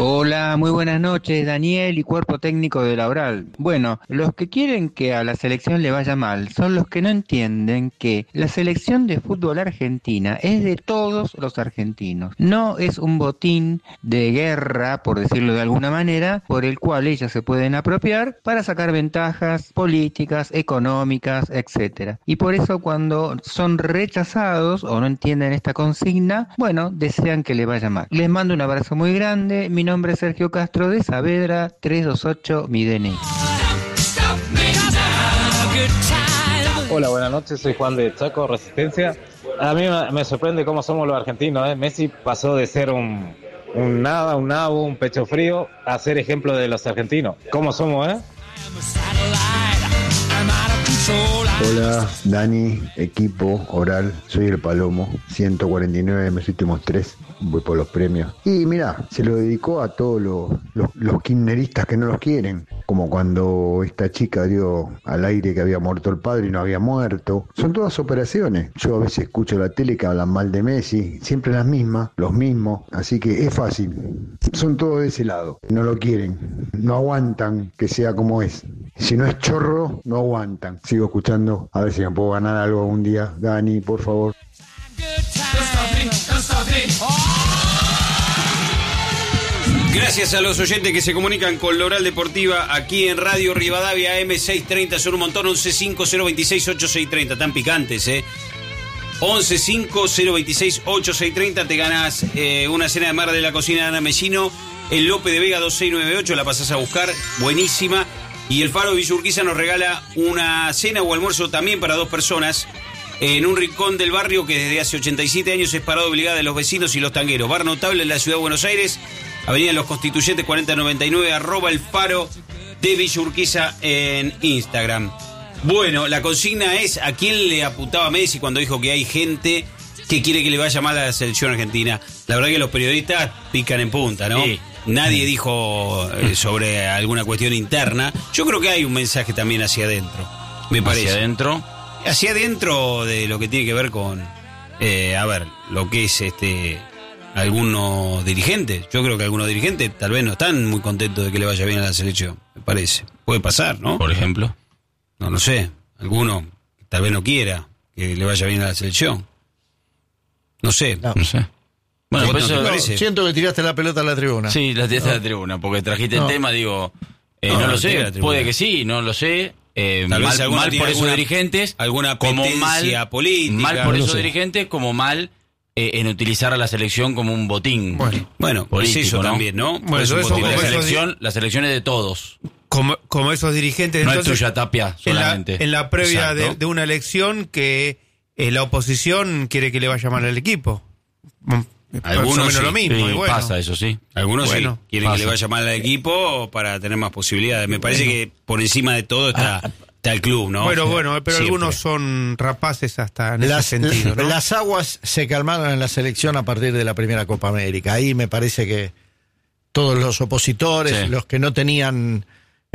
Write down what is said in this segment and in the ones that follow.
Hola, muy buenas noches, Daniel y cuerpo técnico de Laboral. Bueno, los que quieren que a la selección le vaya mal son los que no entienden que la selección de fútbol argentina es de todos los argentinos. No es un botín de guerra, por decirlo de alguna manera, por el cual ellos se pueden apropiar para sacar ventajas políticas, económicas, etcétera. Y por eso cuando son rechazados o no entienden esta consigna, bueno, desean que le vaya mal. Les mando un abrazo muy grande. Mi nombre es Sergio Castro de Saavedra 328, mi DNI. Hola, buenas noches, soy Juan de Chaco, Resistencia. A mí me sorprende cómo somos los argentinos, ¿eh? Messi pasó de ser un nada, un nabo, un pecho frío, a ser ejemplo de los argentinos. ¿Cómo somos, eh? Hola, Dani, equipo, Oral, soy el Palomo, 149 de mis últimos 3, voy por los premios. Y mirá, se lo dedicó a todos los kirchneristas que no los quieren, como cuando esta chica dio al aire que había muerto el padre y no había muerto. Son todas operaciones. Yo a veces escucho la tele que hablan mal de Messi, siempre las mismas, los mismos, así que es fácil. Son todos de ese lado, no lo quieren, no aguantan que sea como es. Si no es chorro, no aguantan. Sigo escuchando, a ver si me puedo ganar algo algún día. Dani, por favor. Gracias a los oyentes que se comunican con Laboral Deportiva aquí en Radio Rivadavia AM630. Son un montón. 1150268630. Tan picantes, 1150268630. Te ganas una cena de mar de la cocina de Ana Messino en Lope de Vega 2698. La pasás a buscar. Buenísima. Y el Faro de Villa Urquiza nos regala una cena o almuerzo también para 2 personas en un rincón del barrio que desde hace 87 años es parada obligada de los vecinos y los tangueros. Bar notable en la ciudad de Buenos Aires, Avenida de los Constituyentes 4099, @ el Faro de Villa Urquiza en Instagram. Bueno, la consigna es: ¿a quién le apuntaba Messi cuando dijo que hay gente que quiere que le vaya mal a la selección argentina? La verdad que los periodistas pican en punta, ¿no? Sí. Nadie dijo sobre alguna cuestión interna. Yo creo que hay un mensaje también hacia adentro, me parece. ¿Hacia adentro? Hacia adentro de lo que tiene que ver con, lo que es algunos dirigentes. Yo creo que algunos dirigentes tal vez no están muy contentos de que le vaya bien a la selección, me parece. Puede pasar, ¿no? Por ejemplo. No lo sé. Alguno tal vez no quiera que le vaya bien a la selección. No sé. No sé. Bueno, pues siento que tiraste la pelota a la tribuna. Sí, la tiraste a la tribuna, porque trajiste el tema, digo, no lo sé, puede que sí, no lo sé. Mal por esos dirigentes, alguna como política. Mal por esos dirigentes, como mal en utilizar a la selección como un botín. Bueno, político, es eso, ¿no? También, ¿no? Bueno, eso la selección es de todos. Como esos dirigentes. No entonces, es tuya, Tapia, solamente. En la previa de una elección que la oposición quiere que le vaya mal al equipo. Algunos sí, lo mismo, sí, y bueno. Pasa eso, sí. Algunos sí quieren pasa. que le vaya mal al equipo para tener más posibilidades. Me parece que por encima de todo está el club, ¿no? Pero siempre. algunos son rapaces hasta en ese sentido, ¿no? Las aguas se calmaron en la selección a partir de la primera Copa América. Ahí me parece que todos los opositores, los que no tenían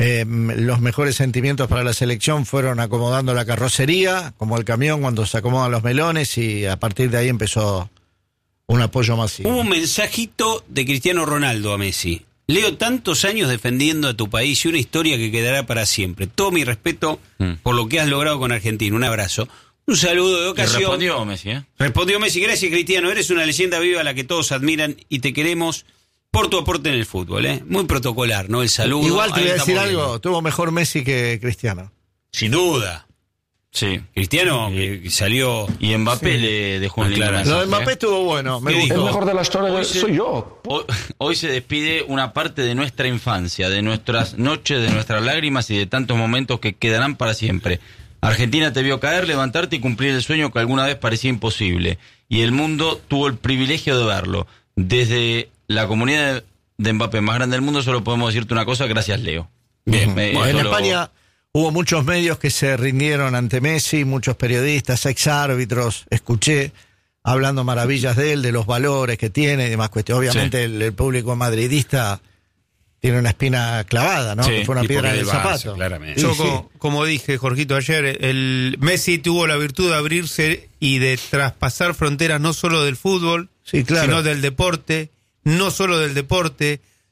los mejores sentimientos para la selección, fueron acomodando la carrocería, como el camión cuando se acomodan los melones, y a partir de ahí empezó un apoyo masivo. Hubo un mensajito de Cristiano Ronaldo a Messi. Leo tantos años defendiendo a tu país y una historia que quedará para siempre. Todo mi respeto por lo que has logrado con Argentina. Un abrazo. Un saludo de ocasión. Y respondió Messi, Respondió Messi. Gracias, Cristiano. Eres una leyenda viva a la que todos admiran y te queremos por tu aporte en el fútbol, Muy protocolar, ¿no? El saludo. Igual te voy a decir algo. Tuvo mejor Messi que Cristiano. Sin duda. Sí. Cristiano salió. Y Mbappé le dejó un lindo mensaje. Lo de Mbappé estuvo bueno, me gustó. El mejor de la historia soy yo. Hoy se despide una parte de nuestra infancia, de nuestras noches, de nuestras lágrimas y de tantos momentos que quedarán para siempre. Argentina te vio caer, levantarte y cumplir el sueño que alguna vez parecía imposible. Y el mundo tuvo el privilegio de verlo. Desde la comunidad de Mbappé más grande del mundo solo podemos decirte una cosa: gracias, Leo. Bien. En España hubo muchos medios que se rindieron ante Messi, muchos periodistas, exárbitros, escuché hablando maravillas de él, de los valores que tiene y demás cuestiones. Obviamente el público madridista tiene una espina clavada, ¿no? Que fue una piedra en el zapato. Claramente. Yo, como dije, Jorgito, ayer, el Messi tuvo la virtud de abrirse y de traspasar fronteras no solo del fútbol, sino del deporte, no solo del deporte,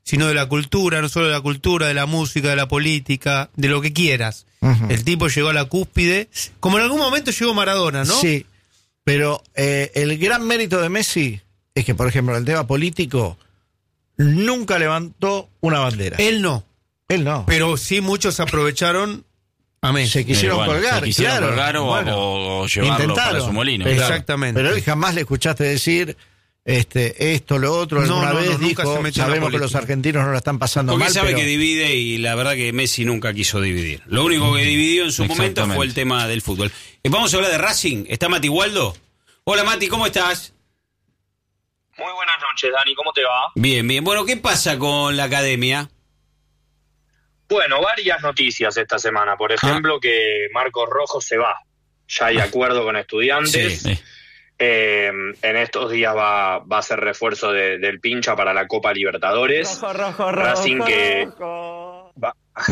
sino de la cultura, no solo de la cultura, de la música, de la política, de lo que quieras. El tipo llegó a la cúspide, como en algún momento llegó Maradona, ¿no? Sí, pero el gran mérito de Messi es que, por ejemplo, en el tema político, nunca levantó una bandera. Él no. Pero sí muchos aprovecharon a Messi. Se quisieron colgar, claro. O llevarlo para su molino. Claro. Exactamente. Pero él jamás le escuchaste decir esto, lo otro. Alguna vez nunca dijo, se metió en la sabemos que los política. argentinos no la están pasando Porque mal, sabe pero que divide y la verdad que Messi nunca quiso dividir. Lo único que dividió en su momento fue el tema del fútbol. Vamos a hablar de Racing. ¿Está Mati Waldo? Hola Mati, ¿cómo estás? Muy buenas noches, Dani, ¿cómo te va? Bien, bien. Bueno, ¿qué pasa con la academia? Bueno, varias noticias esta semana. Por ejemplo, que Marcos Rojo se va. Ya hay acuerdo con Estudiantes. Sí. En estos días va a ser refuerzo del Pincha para la Copa Libertadores. Racing que va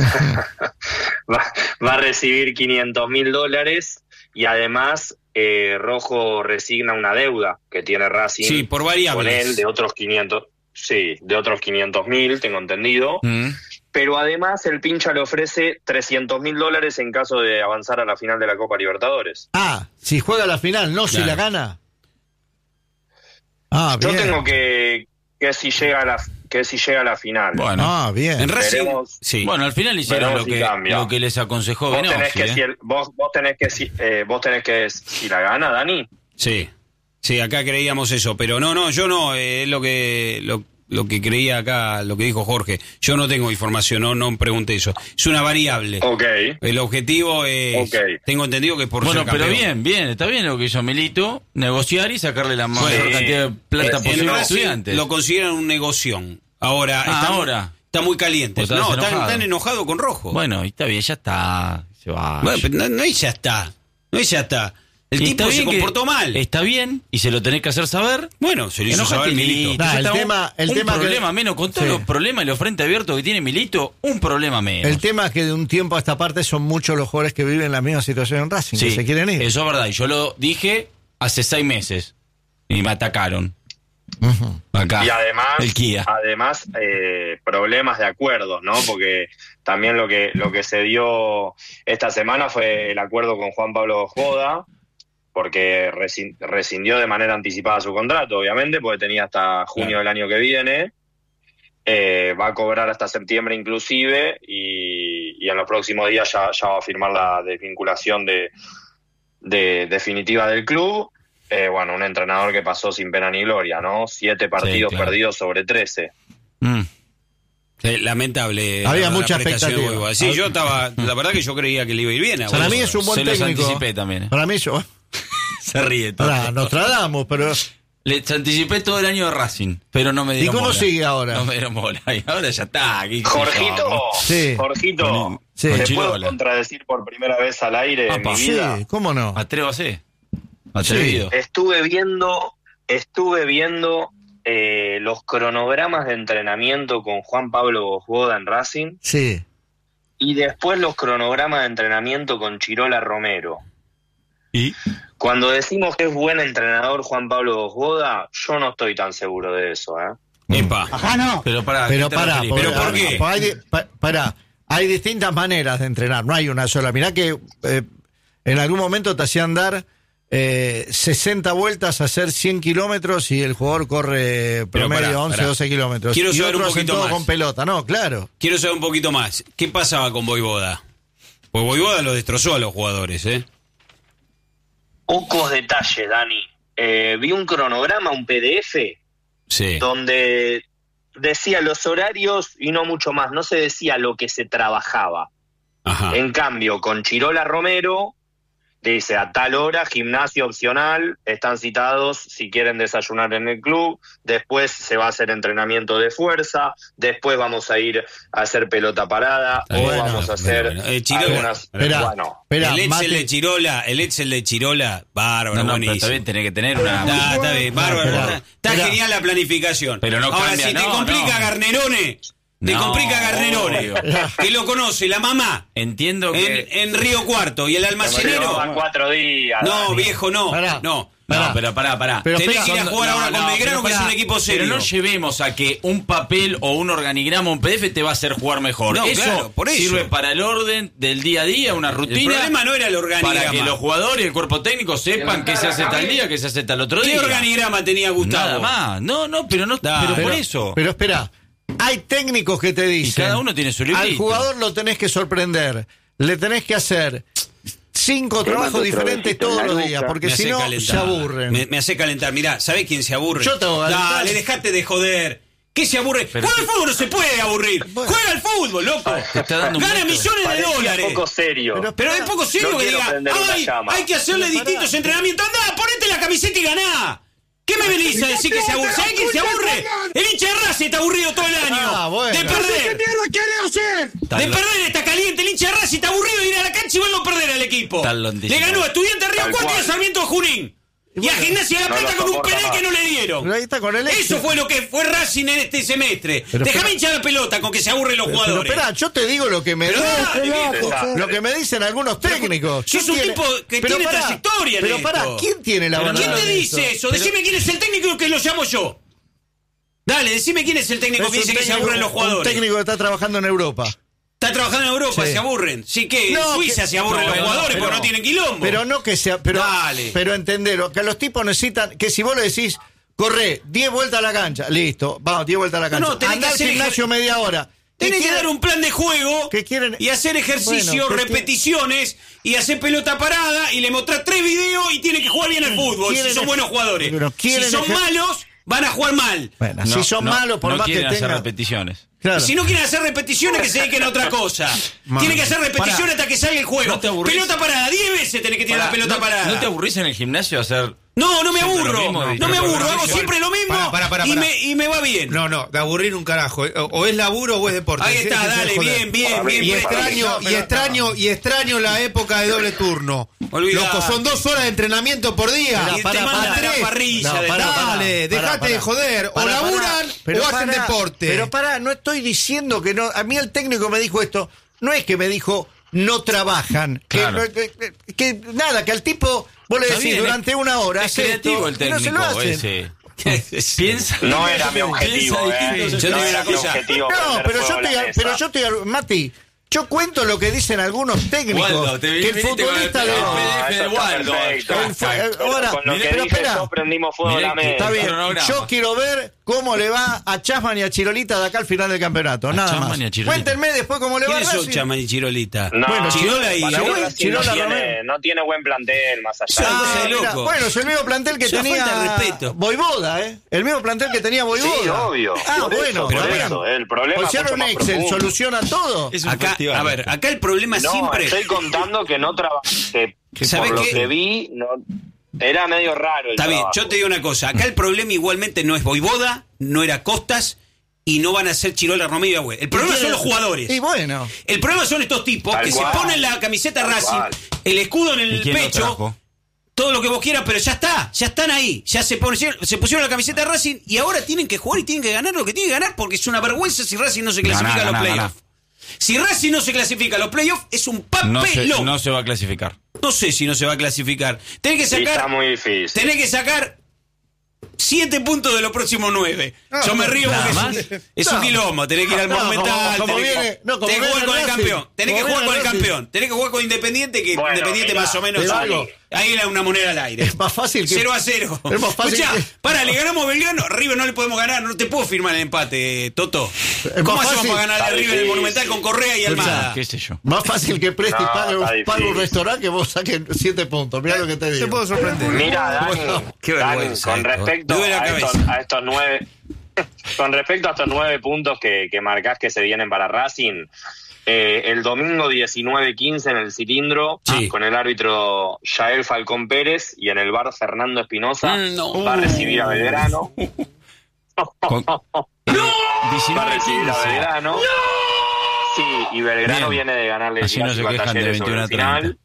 a recibir $500.000 y además Rojo resigna una deuda que tiene Racing por variables. con él de otros 500. Sí, de otros 500.000, tengo entendido. Pero además el Pincha le ofrece $300.000 en caso de avanzar a la final de la Copa Libertadores. Si juega la final, no si la gana. Yo Bien. tengo que si llega a la final. Bueno, bien. En Racing, Veremos. sí. Bueno, al final hicieron Veremos lo que les aconsejó Vos Benozzi. tenés que si la gana, Dani. Sí, acá creíamos eso, pero no, yo no, es lo que creía acá, lo que dijo Jorge. Yo no tengo información, no pregunté eso. Es una variable. Ok. El objetivo es, tengo entendido que es por ser Pero campeón. bien, está bien lo que hizo Milito, negociar y sacarle la mayor cantidad de plata En posible a Racing Estudiantes. Lo consideran un negoción. Ahora, está muy caliente. ¿Vos estás enojado? Están enojados con Rojo. Bueno, está bien, ya está. Se va. Bueno, pero no es ya está. El Y tipo está se bien comportó mal. Está bien, y se lo tenés que hacer saber. Bueno, se lo hizo Enojate, saber Milito. Milito. El tema problema que, menos, con todos los problemas y los frentes abiertos que tiene Milito, un problema menos. El tema es que de un tiempo a esta parte son muchos los jugadores que viven la misma situación en Racing, que se quieren ir. Eso es verdad, y yo lo dije hace 6 meses y me atacaron. Acá, Y además, el Kia. problemas de acuerdos, ¿no? Porque también lo que se dio esta semana fue el acuerdo con Juan Pablo Joda, porque rescindió de manera anticipada su contrato, obviamente, porque tenía hasta junio del año que viene. Va a cobrar hasta septiembre inclusive, y en los próximos días ya va a firmar la desvinculación de definitiva del club. Un entrenador que pasó sin pena ni gloria, ¿no? 7 partidos perdidos sobre 13. Sí, lamentable. Había mucha prestación de expectativa. Hugo. Sí, yo estaba, la verdad que yo creía que le iba a ir bien. Para mí es un buen Se los técnico. anticipé también. Para mí yo. Se ríe todo. Nostradamus, pero. Les anticipé todo el año de Racing, pero no me dieron ¿Y cómo bola. sigue ahora? No me dieron bola. Y ahora ya está. Jorgito, Sí. Jorgito, Sí. ¿te Chirola. puedo contradecir por primera vez al aire en mi Sí, vida? ¿cómo no? Atrévase. Atrevido. Estuve viendo los cronogramas de entrenamiento con Juan Pablo Joda en Racing Sí. y después los cronogramas de entrenamiento con Chirola Romero. ¿Y? Cuando decimos que es buen entrenador Juan Pablo Joda, yo no estoy tan seguro de eso, ¿eh? Epa. Pero pará. Pero ¿qué te pará, referís? ¿Pero por qué? Hay distintas maneras de entrenar, no hay una sola. Mirá que en algún momento te hacían dar 60 vueltas a hacer 100 kilómetros y el jugador corre promedio pará, 11, pará. 12 kilómetros. Quiero y saber un otros hacen poquito todo más. con pelota, no, claro. Quiero saber un poquito más. ¿Qué pasaba con Voivoda? Pues Voivoda lo destrozó a los jugadores, ¿eh? Pocos detalles, Dani. Vi un cronograma, un PDF, Sí. donde decía los horarios y no mucho más, no se decía lo que se trabajaba. Ajá. En cambio, con Chirola Romero, dice a tal hora, gimnasio opcional, están citados si quieren desayunar en el club, después se va a hacer entrenamiento de fuerza, después vamos a ir a hacer pelota parada, Está o bien, vamos a hacer Chirola, algunas... Espera, Bueno, espera, el Mati. Excel de Chirola, bárbaro, No, pero buenísimo. está bien, tenés que tener una. Está bien, bárbaro. Espera, Está espera. genial la planificación. Pero no Ahora, cambia, si te no, complica no. Garnerone, te No, complica Garnerone, obvio. que lo conoce la mamá Entiendo que. en Río Cuarto y el almacenero. a 4 días. No, Dani. viejo, no. Pará. No. No, pero pará. Pero Tenés espera, que ir a jugar ahora con Belgrano, que es un equipo serio. Pero no llevemos a que un papel o un organigrama, un PDF te va a hacer jugar mejor. No, Eso, claro, por eso sirve para el orden del día a día, una rutina. El problema no era el organigrama. Para que los jugadores y el cuerpo técnico sepan qué se hace tal día, qué se hace tal otro día. ¿Qué organigrama tenía Gustavo? Nada más. No, pero por eso. Pero espera, hay técnicos que te dicen. Y cada uno tiene su librito. Al jugador lo tenés que sorprender, le tenés que hacer 5 trabajos diferentes todos los días, porque si no se aburren. Me hace calentar. Mirá, ¿sabés quién se aburre? Yo te voy a calentar. Dale, dejate de joder. ¿Qué se aburre? Pero Juega al fútbol, no se puede aburrir. Juega al fútbol, loco. Te está dando un Gana método. millones de Parecía dólares. poco serio. Pero es poco serio No que quiero diga, prender una ay, llama. hay que hacerle distintos entrenamientos. Andá, ponete la camiseta y ganá. ¿Qué me venís a decir que se aburre? ¿Sabés quién se aburre? El hincha de Racing está aburrido todo el año. Ah, bueno. De perder. De perder está caliente. El hincha de Racing está aburrido de ir a la cancha y vuelve a perder al equipo. Tal lo Le anticipado. ganó a Estudiantes Río Tal 4 y a cual. Sarmiento de Junín. Y a Gimnasia de la No Plata lo con un soporta penal más. que no le dieron. Pero ahí está con el Eso éxito. fue lo que fue Racing en este semestre. Pero Déjame espera. hinchar la pelota con que se aburren los Pero jugadores. espera, yo te digo lo que me Pero dale, viejo. lo que me dicen algunos técnicos. sos un tipo que Pero tiene pará, trayectoria en Pero esto. pará, ¿quién tiene la Pero verdad? ¿quién te en dice eso? Decime quién es el técnico que lo llamo yo. Dale, decime quién es el técnico Es que un dice que se técnico- aburren los jugadores. Un técnico que está trabajando en Europa. Está trabajando en Europa, Sí. se aburren. Sí, que No, en Suiza que- se aburren no, los no, jugadores pero- porque no tienen quilombo. Pero no que sea. Pero, Dale. pero entendelo, que los tipos necesitan. Que si vos le decís, corre 10 vueltas a la cancha, listo, vamos, 10 vueltas a la cancha. No, tenés Andá que al hacer gimnasio media hora. Tenés ¿Qué que quieren? dar un plan de juego ¿Qué quieren? y hacer ejercicio, Bueno, ¿qué repeticiones y hacer pelota parada y le mostrás 3 videos y tiene que jugar bien al fútbol si Quieren son ejer- buenos jugadores. pero Si quieren son ejer- malos, van a jugar mal. Bueno, si son malos, por no más que quieren hacer tengan. repeticiones. Claro. Y si no quieren hacer repeticiones, que se dediquen a otra cosa. Tienen que hacer repeticiones hasta que salga el juego. ¿No te aburrís? Pelota parada, 10 veces tenés que tirar la pelota parada. ¿No te aburrís en el gimnasio hacer? No, no me Siempre aburro. lo mismo, No me aburro, hago repeticiones. siempre lo mismo Pará. y me va bien. No, de aburrir un carajo. O es laburo o es deporte. Ahí está, Ese es el dale, joder. bien, Y presto. extraño la época de doble turno. Olvidate. Loco, son 2 horas de entrenamiento por día. Y te mandan a la parrilla. No, de- pará, Dale, dejate de joder. O laburan o hacen deporte. Pero pará, no estoy diciendo que no. A mí el técnico me dijo esto. No es que me dijo no trabajan. Claro. Que nada, que al tipo vos le Está decís bien, durante una hora. Es hace creativo esto, el y no se técnico lo hacen. ese. Piensa. No era mi objetivo, distinto. Yo te No digo era una mi cosa. objetivo. No, prender pero fuego yo a la estoy, mesa. pero yo estoy, Mati, yo cuento lo que dicen algunos técnicos. Waldo, te que el viniste con el futbolista de PDF No, de eso está Waldo. perfecto. Ahora, Con lo que pero dije espera. yo prendimos fuego a Mirá la que mesa. Está bien, cronograma. yo quiero ver cómo le va a Chasman y a Chirolita de acá al final del campeonato, nada Chapman más. y a Chirolita. Cuéntenme después cómo le va a ¿Quiénes son Racing. Chama y Chirolita? No, Bueno, Chirola y para mí Chirola- Racing Chirola Romero. no tiene buen plantel más allá. Sí, de- no sé, Mira, loco. bueno, es el mismo plantel que Es una tenía falta de respeto. Voivoda, ¿eh? El mismo plantel que tenía Voivoda. Sí, obvio. Ah, Por bueno, eso, por está bien. eso. El problema Pues es si ahora mucho un más Excel profundo. soluciona todo. Es un Acá, festival. a ver, acá el problema No, siempre. estoy contando que no trabajé. ¿Sabés Por lo qué? que vi, no, era medio raro el Está bien, trabajo. yo te digo una cosa. Acá el problema igualmente no es Voivoda, no era Costas y no van a ser Chirola, Romero y Agüe. El problema son los jugadores. Y bueno. El problema son estos tipos Tal que cual. se ponen la camiseta Tal Racing, cual. el escudo en ¿Y el quién lo pecho, trajo? todo lo que vos quieras, pero ya está, ya están ahí. Ya se pusieron la camiseta de Racing y ahora tienen que jugar y tienen que ganar lo que tienen que ganar porque es una vergüenza si Racing no se clasifica a los playoffs. Si Racing no se clasifica a los playoffs, es un papelón. No se va a clasificar. No sé si no se va a clasificar. Tenés que Sí, está sacar, muy difícil. tenés que sacar 7 puntos de los próximos 9. Yo me río nada porque más. es un quilombo. Tenés que ir al No, Monumental. como tenés que- viene- no, como tenés que viene jugar con el Racing. campeón. Tenés que Como jugar con el viene campeón. Tenés que jugar con Independiente, que Bueno, Independiente mirá, más o menos. te digo algo. Ahí era una moneda al aire. Es más fácil que. 0-0. Es más fácil Escuchá, que- para, le ganamos a Belgrano. River no le podemos ganar. No te puedo firmar el empate, Toto. Es ¿Cómo más hacemos fácil. para ganar a Está River en el difícil. Monumental con Correa y Almada? ¿Qué sé yo? Más fácil que preste y No, pague, está pague un difícil. restaurante que vos saques 7 puntos. Mirá lo que te digo. Te puedo sorprender. Mira, Dani, Qué Dani, vergüenza con esto. respecto Me duele la a cabeza. estos 9 con respecto a estos 9 puntos que marcás que se vienen para Racing, el domingo 19-15 en el Cilindro, Sí. con el árbitro Yael Falcón Pérez y en el bar Fernando Espinosa, No. va a recibir a Belgrano. Con- Va a 19 recibir a 15. Belgrano. Sí, y Belgrano Bien. viene de ganarle el Así no se clásico a quejan de Talleres sobre 21 a el final. 30.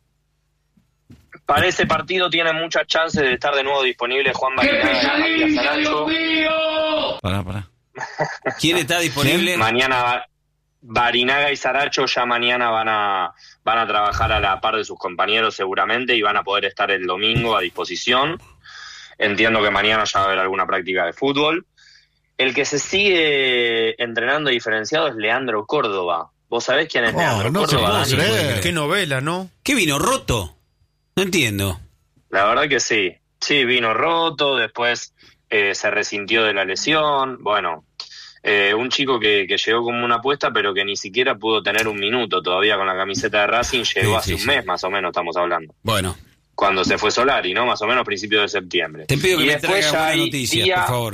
Para ese partido tiene muchas chances de estar de nuevo disponible Juan Barinaga y Matías Aracho. Pará. ¿Quién está disponible? Mañana Barinaga y Saracho ya mañana van a trabajar a la par de sus compañeros seguramente y van a poder estar el domingo a disposición. entiendo que mañana ya va a haber alguna práctica de fútbol. El que se sigue entrenando diferenciado es Leandro Córdoba. ¿Vos sabés quién es Leandro Córdoba? Qué novela, ¿no? ¿Qué vino roto? No entiendo. La verdad que sí. Sí, vino roto, después se resintió de la lesión. Bueno, un chico que llegó como una apuesta, pero que ni siquiera pudo tener un minuto todavía con la camiseta de Racing. Llegó hace un mes más o menos, estamos hablando. Bueno. Cuando se fue Solari, ¿no? Más o menos principios de septiembre. Te pido que me traigas buenas noticias, por favor.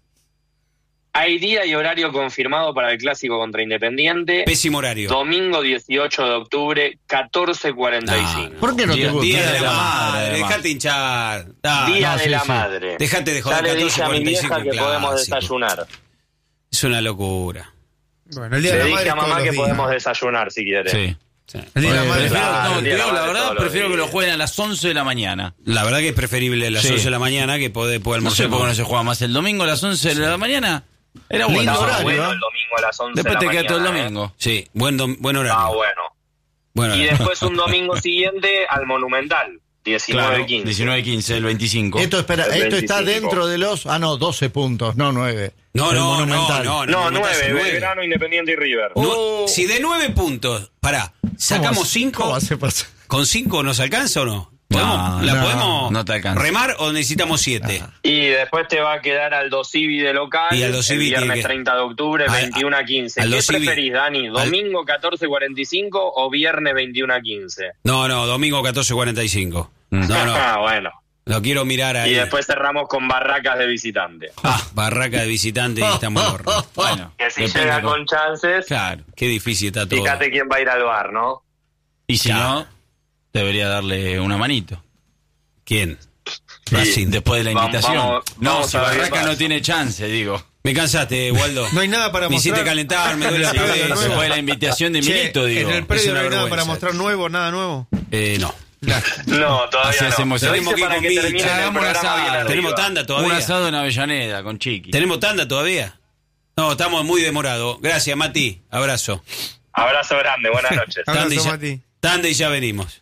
Hay día y horario confirmado para el clásico contra Independiente. Pésimo horario. Domingo 18 de octubre, 14:45. ¿Por qué no te gusta? Día de la madre, dejate hinchar. Día de la madre. Dejate de joder. Ya le dije a mi vieja que podemos clásico. desayunar. Es una locura. Bueno, el día de la Le madre dije a mamá que todos los podemos días. desayunar si quiere. Sí. El día de la madre Claro, No, el te día de digo la la madre verdad, todos los prefiero que lo días. jueguen a las 11 de la mañana. La verdad que es preferible a las Sí. 11 de la mañana que poder No almorzar. sé por qué no se juega más el domingo a las 11 de la mañana. Era bueno. Lindo horario, Bueno, ¿eh? el domingo a las 11 Después de te la queda mañana. todo el domingo. Sí, buen horario. Ah, bueno. Bueno, Y después un domingo siguiente al Monumental, 19:15. 19-15, el 25. Esto, espera, El esto está 25. dentro de los... 12 puntos, no 9. no, El no, Monumental. no, No, Monumental 9, son Belgrano, Independiente y River. Si de 9 puntos, pará, sacamos 5, ¿Cómo hace pasar? ¿con 5 nos alcanza o no? No, ¿La no, podemos no te alcanza. remar o necesitamos 7? Y después te va a quedar Aldo Civi de local, Y Aldo Civi el viernes tiene que- 30 de octubre, 21:15. Aldo ¿Qué Civi- preferís, Dani? ¿Domingo 14:45 o viernes 21:15? No, domingo 14:45. No, Ah, bueno. lo quiero mirar ahí. Y después cerramos con Barracas de visitante. Barraca de visitante y estamos al horno. Bueno, Que si depende llega con- con chances, Claro, qué difícil está todo. fíjate quién va a ir al bar, ¿no? Y si no, debería darle una manito. ¿Quién? Sí. Racing. Después de la Vamos- invitación. No, vamos si a ver qué Barraca pasa. no tiene chance, digo. Me cansaste, Waldo. No hay nada para Me hiciste mostrar. calentar, me duele la Sí, cabeza. no, Después de la invitación de Che, Milito, digo. en el Es predio una no hay nada vergüenza. para mostrar nuevo, nada nuevo. No. No, todavía Así no. hacemos. Lo Tenemos hice que ir para con que Micha, termine el hagamos un programa asado. bien arriba. ¿Tenemos tanda Un todavía? asado en Avellaneda con Chiqui. ¿Tenemos tanda todavía? No, estamos muy demorados. Gracias, Mati. Abrazo. Abrazo grande, buenas noches. Abrazo, Tanda y ya- Mati. Tanda y ya venimos.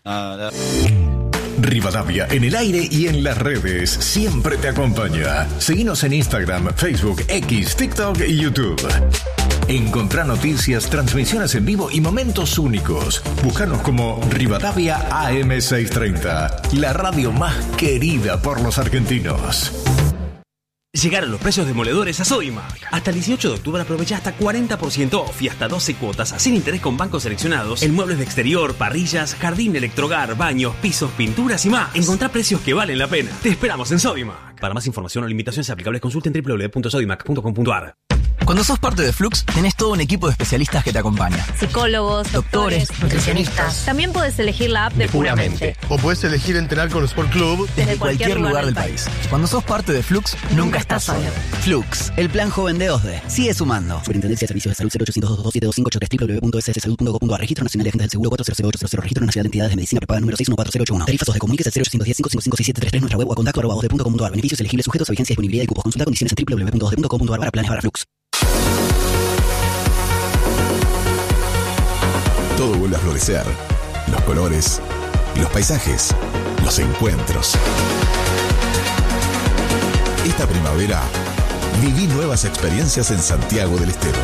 Rivadavia en el aire y en las redes siempre te acompaña. Seguinos en Instagram, Facebook, X, TikTok y YouTube. Encontrá noticias, transmisiones en vivo y momentos únicos. Búscanos como Rivadavia AM630, la radio más querida por los argentinos. Llegaron los precios demoledores a Sodimac. Hasta el 18 de octubre aprovecha hasta 40% off y hasta 12 cuotas sin interés con bancos seleccionados en muebles de exterior, parrillas, jardín, electrohogar, baños, pisos, pinturas y más. Encontrá precios que valen la pena. Te esperamos en Sodimac. Para más información o limitaciones aplicables consulten www.sodimac.com.ar. Cuando sos parte de Flux, tenés todo un equipo de especialistas que te acompaña. Psicólogos, doctores, nutricionistas. También puedes elegir la app de Puramente. O puedes elegir entrenar con Sport Club Desde cualquier lugar del país. Cuando sos parte de Flux, nunca estás solo. Flux, el plan joven de OSDE. Sigue sumando. Superintendencia de Servicios de Salud 0800-227-2583 www.sssalud.gov.ar. Registro Nacional de Agentes del Seguro 400800. Registro Nacional de Entidades de Medicina Prepaga número 61481. Tarifas de comuníquese al 0810-555-6733. Nuestra web o a contacto@osde.com.ar. Beneficios elegibles sujetos a vigencia, disponibilidad y cupos. Consulta condiciones en www.osde.com.ar para planes para Flux. Todo vuelve a florecer. Los colores, los paisajes, los encuentros. Esta primavera, viví nuevas experiencias en Santiago del Estero.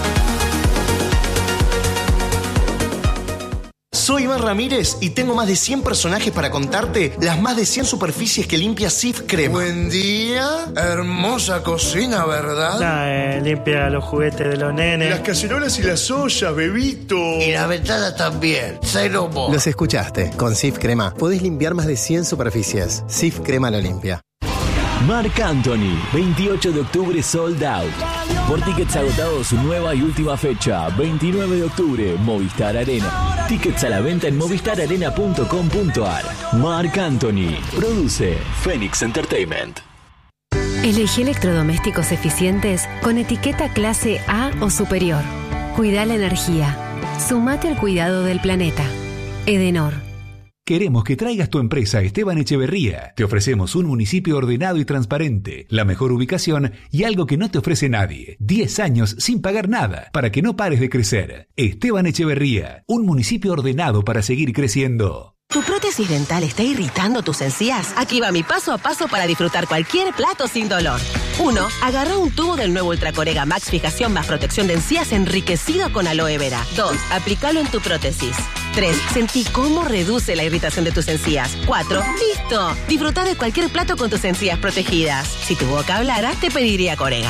Soy Iván Ramírez y tengo más de 100 personajes para contarte las más de 100 superficies que limpia Sif Crema. Buen día, hermosa cocina, ¿verdad? Limpia los juguetes de los nenes. Las cacerolas y las ollas, bebito. Y las ventanas también. Cero mo. Los escuchaste. Con Sif Crema podés limpiar más de 100 superficies. Sif Crema lo limpia. Marc Anthony, 28 de octubre sold out. Por tickets agotados, su nueva y última fecha, 29 de octubre, Movistar Arena. Tickets a la venta en movistararena.com.ar. Marc Anthony, produce Phoenix Entertainment. Elegí electrodomésticos eficientes con etiqueta clase A o superior. Cuida la energía. Sumate al cuidado del planeta. Edenor. Queremos que traigas tu empresa a Esteban Echeverría. Te ofrecemos un municipio ordenado y transparente, la mejor ubicación y algo que no te ofrece nadie. 10 años sin pagar nada, para que no pares de crecer. Esteban Echeverría, un municipio ordenado para seguir creciendo. ¿Tu prótesis dental está irritando tus encías? Aquí va mi paso a paso para disfrutar cualquier plato sin dolor. 1. Agarra un tubo del nuevo Ultracorega Max Fijación más protección de encías enriquecido con aloe vera. 2. Aplícalo en tu prótesis. 3. Sentí cómo reduce la irritación de tus encías. 4. ¡Listo! Disfruta de cualquier plato con tus encías protegidas. Si tu boca hablara, te pediría Corega.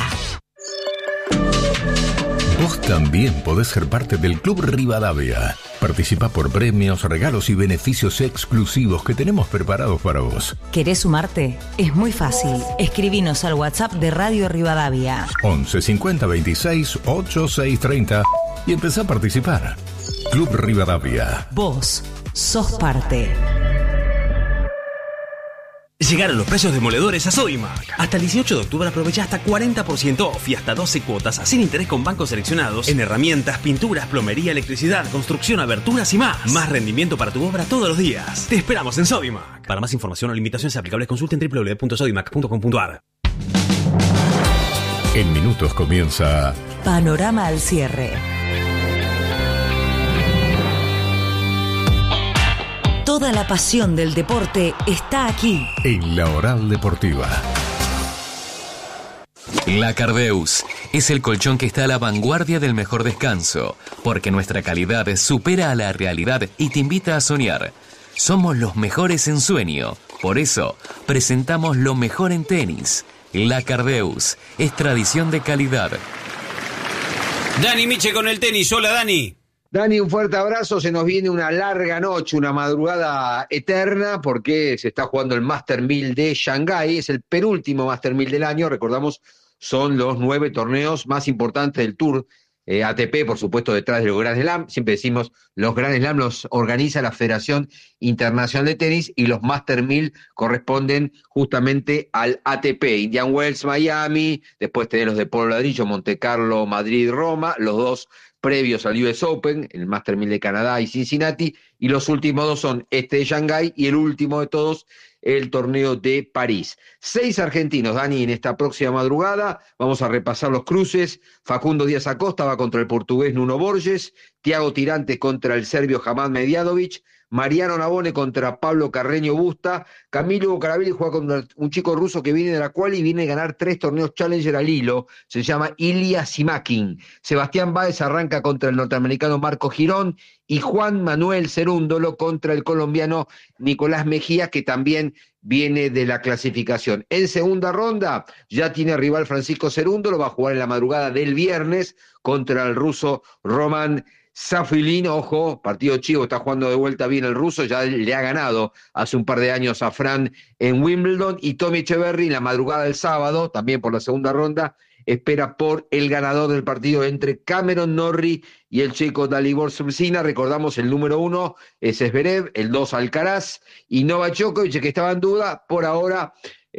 Vos también podés ser parte del Club Rivadavia. Participa por premios, regalos y beneficios exclusivos que tenemos preparados para vos. ¿Querés sumarte? Es muy fácil. Escribinos al WhatsApp de Radio Rivadavia. 11 50 26 8630 y empezá a participar. Club Rivadavia. Vos sos parte. Llegaron los precios demoledores a Sodimac. Hasta el 18 de octubre aprovecha hasta 40% off y hasta 12 cuotas sin interés con bancos seleccionados en herramientas, pinturas, plomería, electricidad, construcción, aberturas y más. Más rendimiento para tu obra todos los días. Te esperamos en Sodimac. Para más información o limitaciones aplicables consulten www.sodimac.com.ar. En minutos comienza Panorama al cierre. Toda la pasión del deporte está aquí. en la Oral Deportiva. La Cardeus es el colchón que está a la vanguardia del mejor descanso, porque nuestra calidad supera a la realidad y te invita a soñar. Somos los mejores en sueño, por eso presentamos lo mejor en tenis. La Cardeus es tradición de calidad. Dani Miche con el tenis. Hola, Dani. Dani, un fuerte abrazo. Se nos viene una larga noche, una madrugada eterna, porque se está jugando el Master 1000 de Shanghái. Es el penúltimo Master 1000 del año. Recordamos, son los 9 torneos más importantes del Tour ATP, por supuesto, detrás de los Grand Slam. Siempre decimos, los Grand Slam los organiza la Federación Internacional de Tenis y los Master 1000 corresponden justamente al ATP. Indian Wells, Miami, después tenés los de Polo Ladrillo, Monte Carlo, Madrid, Roma, los dos previos al US Open, el Master 1000 de Canadá y Cincinnati, y los últimos dos son este de Shanghái y el último de todos, el torneo de París. 6 argentinos, Dani, en esta próxima madrugada. Vamos a repasar los cruces. Facundo Díaz Acosta va contra el portugués Nuno Borges, Thiago Tirante contra el serbio Hamad Mediadovic, Mariano Navone contra Pablo Carreño Busta, Camilo Bucaravelli juega contra un chico ruso que viene de la cual y viene a ganar 3 torneos Challenger al hilo, se llama Ilya Simakin. Sebastián Báez arranca contra el norteamericano Marco Girón y Juan Manuel Cerúndolo contra el colombiano Nicolás Mejía, que también viene de la clasificación. En segunda ronda ya tiene rival Francisco Cerúndolo, va a jugar en la madrugada del viernes contra el ruso Roman Safilin. Ojo, partido chivo, está jugando de vuelta bien el ruso, ya le ha ganado hace un par de años a Fran en Wimbledon, y Tommy Echeverry en la madrugada del sábado, también por la segunda ronda, espera por el ganador del partido entre Cameron Norrie y el checo Dalibor Surcina. Recordamos, el número 1 es Zverev, el 2 Alcaraz, y Novak Djokovic, que estaba en duda, por ahora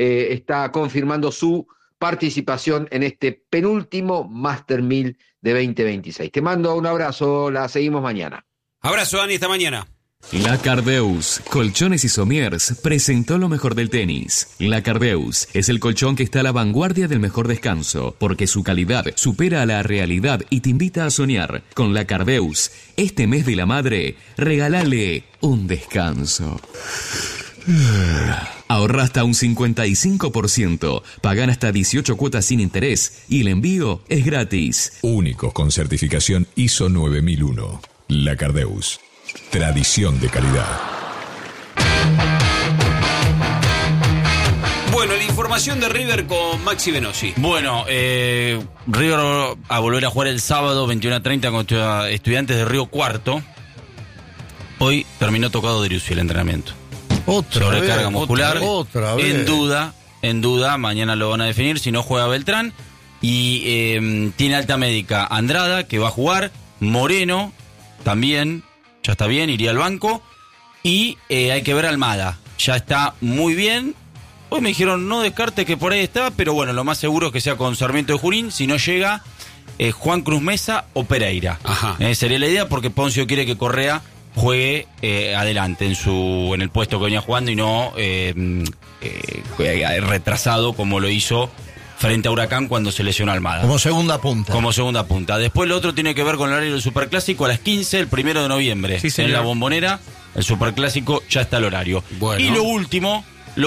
está confirmando su participación en este penúltimo Master 1000 de 2026. Te mando un abrazo, la seguimos mañana. Abrazo, Dani, esta mañana. La Cardeus, Colchones y Somiers, presentó lo mejor del tenis. La Cardeus es el colchón que está a la vanguardia del mejor descanso, porque su calidad supera a la realidad y te invita a soñar. Con La Cardeus, este mes de la madre, regálale un descanso. Ahorra hasta un 55%, pagan hasta 18 cuotas sin interés y el envío es gratis. Únicos con certificación ISO 9001. La Cardeus. Tradición de calidad. Bueno, la información de River con Maxi Venosi. Bueno, River a volver a jugar el sábado 21:30 contra Estudiantes de Río Cuarto. Hoy terminó tocado de Driussi el entrenamiento. Sobrecarga muscular. Otra vez. En duda, mañana lo van a definir, si no juega Beltrán. Y tiene alta médica Andrada, que va a jugar. Moreno, también, ya está bien, iría al banco. Y hay que ver a Almada, ya está muy bien. Hoy me dijeron, no descarte que por ahí está, pero bueno, lo más seguro es que sea con Sarmiento de Junín. Si no llega, Juan Cruz Mesa o Pereira. Sería la idea, porque Poncio quiere que Correa juegue adelante en el puesto que venía jugando y no retrasado como lo hizo frente a Huracán cuando se lesionó Almada. Como segunda punta. Después lo otro tiene que ver con el horario del Superclásico a las 15, el 1 de noviembre, en la Bombonera. el Superclásico, ya está el horario. Bueno. Y lo último,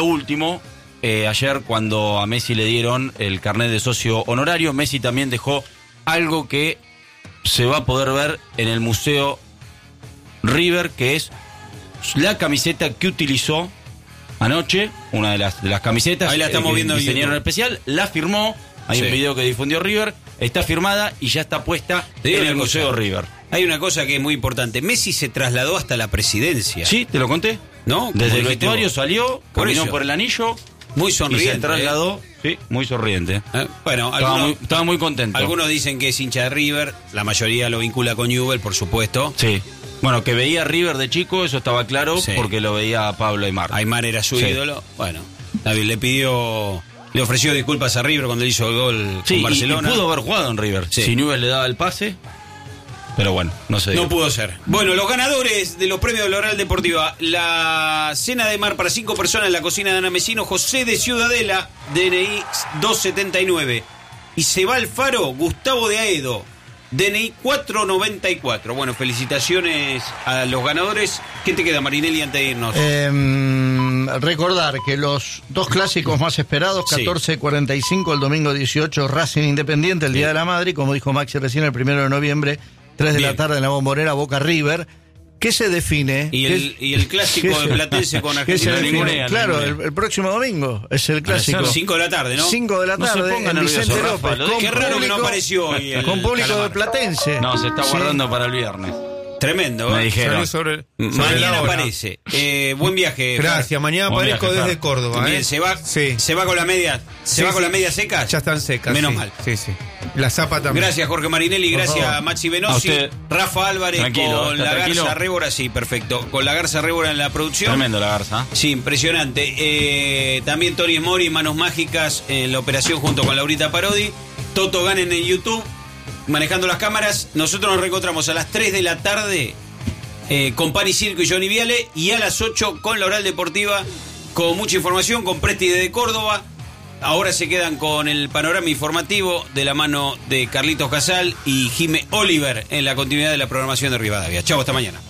ayer cuando a Messi le dieron el carnet de socio honorario, Messi también dejó algo que se va a poder ver en el Museo River, que es la camiseta que utilizó anoche, una de las camisetas. Ahí la estamos viendo. Diseñaron especial, la firmó, hay un video que difundió River, está firmada y ya está puesta en el Museo River. Hay una cosa que es muy importante, Messi se trasladó hasta la presidencia. Sí, te lo conté. ¿No? Desde el vestuario salió, caminó por el anillo. Muy sonriente. Y se trasladó, sí, muy sonriente. Bueno, estaba muy contento. Algunos dicen que es hincha de River, la mayoría lo vincula con Newell, por supuesto. Sí. Bueno, que veía a River de chico, eso estaba claro, porque lo veía a Pablo Aimar. Aimar era su ídolo. Bueno, David le ofreció disculpas a River cuando hizo el gol con Barcelona. Y pudo haber jugado en River. Sí. Si Newell le daba el pase, pero bueno, no sé. No pudo ser. Bueno, los ganadores de los premios de la Oral Deportiva. La cena de mar para 5 personas en la cocina de Ana Mesino, José de Ciudadela, DNI 279. Y se va al Faro, Gustavo de Aedo, DNI 494. Bueno, felicitaciones a los ganadores. ¿Qué te queda, Marinelli, antes de irnos? Recordar que los dos clásicos más esperados, 14:45 el domingo 18, Racing Independiente, el Día de la Madre, y como dijo Maxi recién, el 1 de noviembre, 3 de la tarde en la Bombonera, Boca River. ¿Qué se define? Y el clásico de Platense con Argentina. Claro, el próximo domingo es el clásico. 5 de la tarde, ¿no? 5 de la tarde, en Vicente López. Qué raro que no apareció hoy. Con público de Platense. No, se está guardando para el viernes. Tremendo. Me dijeron. Mañana aparece. Buen viaje. Gracias. Mañana aparezco desde Córdoba. Bien, se va con la media. ¿Se va con la media seca? Ya están secas. Menos mal. Sí. La zapa también. Gracias, Jorge Marinelli. Gracias, Maxi Benosi. Rafa Álvarez con la Garza Révora. Sí, perfecto. Con la Garza Révora en la producción. Tremendo la Garza. Sí, impresionante. También Tony Mori, Manos Mágicas en la operación junto con Laurita Parodi. Toto Ganen en YouTube, manejando las cámaras. Nosotros nos reencontramos a las 3 de la tarde con Pani Circo y Johnny Viale, y a las 8 con la Oral Deportiva, con mucha información, con Presti de Córdoba. Ahora se quedan con el panorama informativo de la mano de Carlitos Casal y Jime Oliver en la continuidad de la programación de Rivadavia. Chau, hasta mañana.